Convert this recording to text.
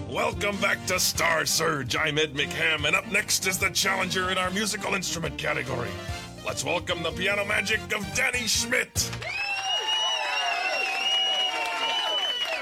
Welcome back to Star Surge. I'm Ed McHam, and up next is the challenger in our musical instrument category. Let's welcome the piano magic of Danny Schmidt.